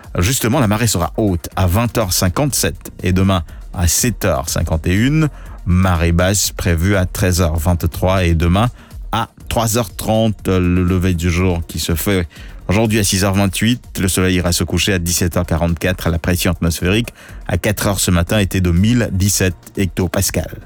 Justement, la marée sera haute à 20h57 et demain à 7h51. Marée basse prévue à 13h23 et demain à 3h30. Le lever du jour qui se fait aujourd'hui à 6h28. Le soleil ira se coucher à 17h44. La pression atmosphérique à 4h ce matin était de 1017 hectopascales.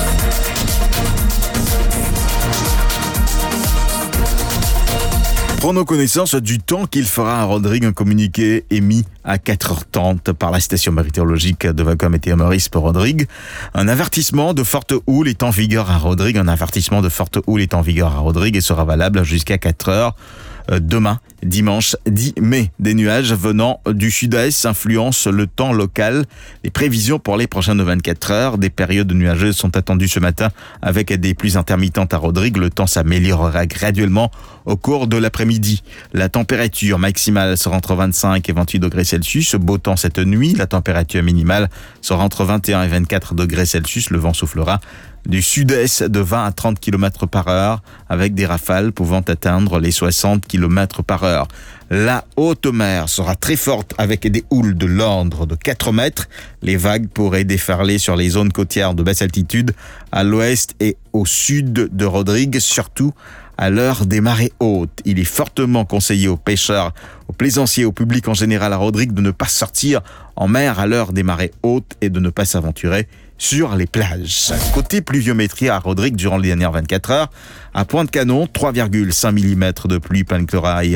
Prenons connaissance du temps qu'il fera à Rodrigue, un communiqué émis à 4h30 par la station météorologique de Vacoa Météo Maurice pour Rodrigue. Un avertissement de forte houle est en vigueur à Rodrigue. Un avertissement de forte houle est en vigueur à Rodrigue et sera valable jusqu'à 4h. Demain, dimanche 10 mai. Des nuages venant du sud-est influencent le temps local. Les prévisions pour les prochaines 24 heures, des périodes nuageuses sont attendues ce matin avec des pluies intermittentes à Rodrigue. Le temps s'améliorera graduellement au cours de l'après-midi. La température maximale sera entre 25 et 28 degrés Celsius. Beau temps cette nuit. La température minimale sera entre 21 et 24 degrés Celsius. Le vent soufflera du sud-est de 20 à 30 km par heure avec des rafales pouvant atteindre les 60 km par heure. La haute mer sera très forte avec des houles de l'ordre de 4 mètres. Les vagues pourraient déferler sur les zones côtières de basse altitude à l'ouest et au sud de Rodrigue, surtout à l'heure des marées hautes. Il est fortement conseillé aux pêcheurs, aux plaisanciers, au public en général à Rodrigue de ne pas sortir en mer à l'heure des marées hautes et de ne pas s'aventurer sur les plages. Côté pluviométrie à Rodrigue durant les dernières 24 heures, à Pointe-Canon, 3,5 mm de pluie, Plaine-Corail,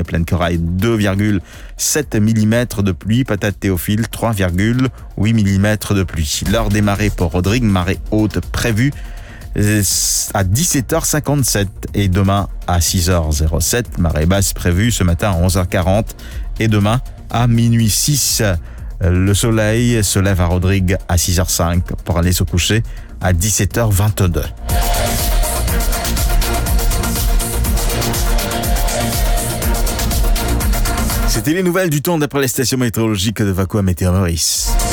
2,7 mm de pluie, Patate-Théophile, 3,8 mm de pluie. L'heure des marées pour Rodrigue, marée haute prévue à 17h57 et demain à 6h07, marée basse prévue ce matin à 11h40 et demain à minuit 6. Le soleil se lève à Rodrigue à 6h05 pour aller se coucher à 17h22. C'était les nouvelles du temps d'après les stations météorologiques de Vacoa Météo Maurice.